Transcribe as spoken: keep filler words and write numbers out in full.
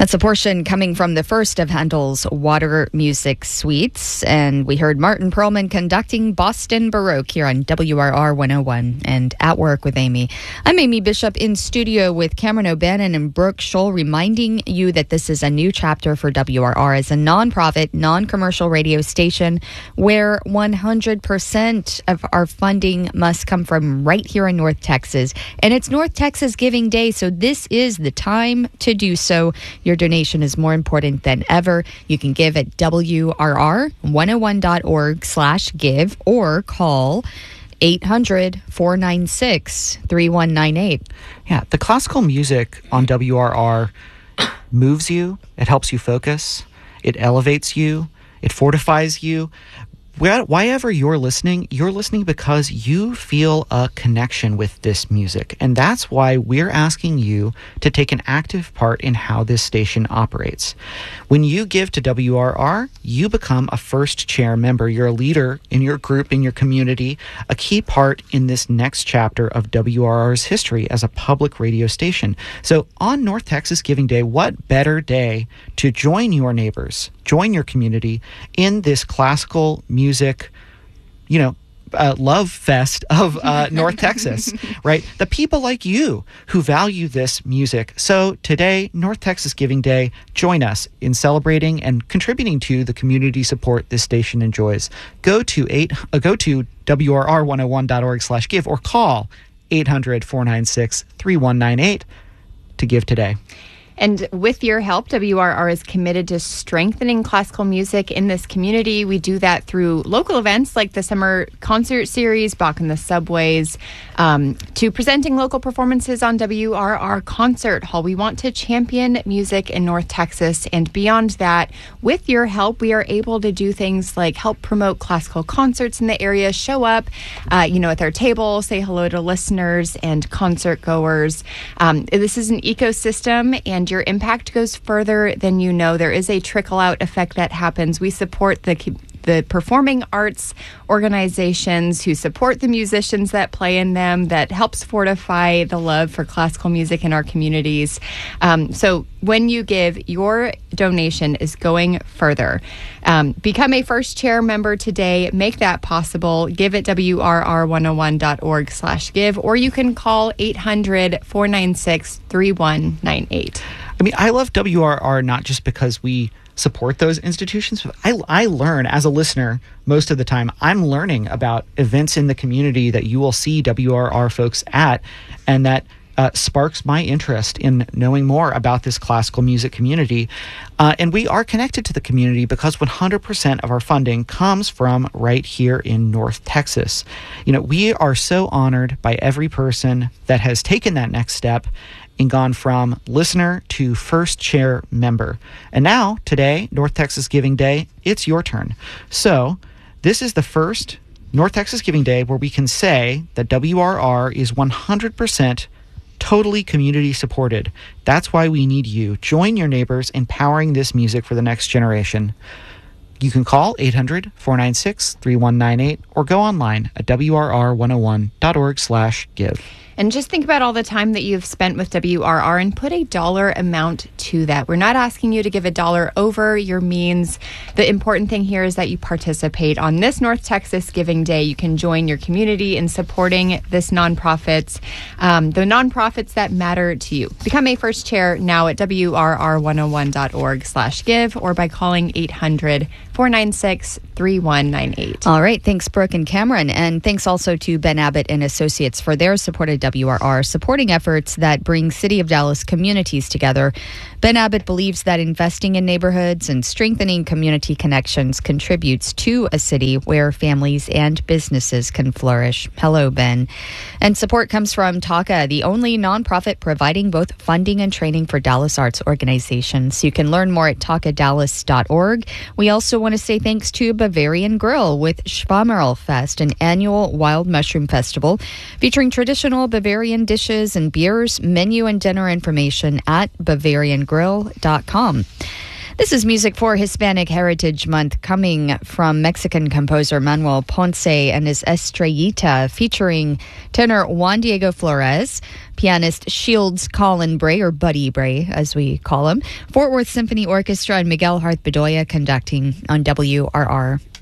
That's a portion coming from the first of Handel's Water Music Suites. And we heard Martin Perlman conducting Boston Baroque here on W R R one oh one and At Work with Amy. I'm Amy Bishop in studio with Cameron O'Bannon and Brooke Scholl, reminding you that this is a new chapter for W R R as a nonprofit, non-commercial radio station where one hundred percent of our funding must come from right here in North Texas. And it's North Texas Giving Day, so this is the time to do so. Your donation is more important than ever. You can give at W R R one oh one dot org slash give or call eight hundred, four nine six, three one nine eight. Yeah, the classical music on W R R moves you. It helps you focus. It elevates you. It fortifies you. Wherever you're listening, you're listening because you feel a connection with this music. And that's why we're asking you to take an active part in how this station operates. When you give to W R R, you become a first chair member. You're a leader in your group, in your community, a key part in this next chapter of W R R's history as a public radio station. So on North Texas Giving Day, what better day to join your neighbors, join your community in this classical music, you know, uh, love fest of uh, North Texas, right? The people like you who value this music. So today, North Texas Giving Day, join us in celebrating and contributing to the community support this station enjoys. Go to eight, uh, go to W R R one oh one dot org slash give or call eight hundred, four nine six, three one nine eight to give today. And with your help, W R R is committed to strengthening classical music in this community. We do that through local events like the summer concert series, Bach in the Subways, um, to presenting local performances on W R R Concert Hall. We want to champion music in North Texas. And beyond that, with your help, we are able to do things like help promote classical concerts in the area, show up, uh, you know, at their table, say hello to listeners and concert goers. Um, this is an ecosystem, and your impact goes further than you know. There is a trickle-out effect that happens. We support the the performing arts organizations who support the musicians that play in them, that helps fortify the love for classical music in our communities. Um, so when you give, your donation is going further. Um, become a first chair member today. Make that possible. Give at W R R one oh one dot org slash give, or you can call eight hundred, four nine six, three one nine eight. I mean, I love W R R not just because we support those institutions, but I, I learn as a listener most of the time. I'm learning about events in the community that you will see W R R folks at, and that uh, sparks my interest in knowing more about this classical music community. Uh, and we are connected to the community because one hundred percent of our funding comes from right here in North Texas. You know, we are so honored by every person that has taken that next step and gone from listener to first chair member. And now, today, North Texas Giving Day, it's your turn. So this is the first North Texas Giving Day where we can say that W R R is one hundred percent totally community supported. That's why we need you. Join your neighbors in powering this music for the next generation. You can call eight hundred, four nine six, three one nine eight or go online at W R R one oh one dot org slash give. And just think about all the time that you've spent with W R R and put a dollar amount to that. We're not asking you to give a dollar over your means. The important thing here is that you participate on this North Texas Giving Day. You can join your community in supporting this nonprofits, um, the nonprofits that matter to you. Become a first chair now at W R R one oh one dot org slash give or by calling eight hundred, four nine six, three one nine eight. All right. Thanks, Brooke and Cameron. And thanks also to Ben Abbott and Associates for their support of W R R, supporting efforts that bring City of Dallas communities together. Ben Abbott believes that investing in neighborhoods and strengthening community connections contributes to a city where families and businesses can flourish. Hello, Ben. And support comes from TACA, the only nonprofit providing both funding and training for Dallas arts organizations. You can learn more at taka dallas dot org. We also want to say thanks to Bavarian Grill with Schwamerl Fest, an annual wild mushroom festival featuring traditional Bavarian dishes and beers. Menu and dinner information at bavarian grill dot com. This is music for Hispanic Heritage Month, coming from Mexican composer Manuel Ponce and his Estrellita, featuring tenor Juan Diego Flores. pianist Shields Colin Bray, or Buddy Bray, as we call him. Fort Worth Symphony Orchestra and Miguel Harth Bedoya conducting on W R R.